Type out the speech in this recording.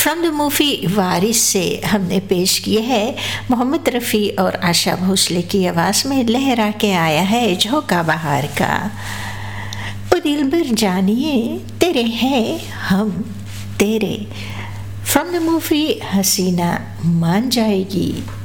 From the movie वारिस से हमने पेश किए है मोहम्मद रफ़ी और आशा भोसले की आवाज़ में लहरा के आया है झोंका बहार का। ओ दिलबर जानिए तेरे हैं हम तेरे, फ्रॉम द मूवी हसीना मान जाएगी।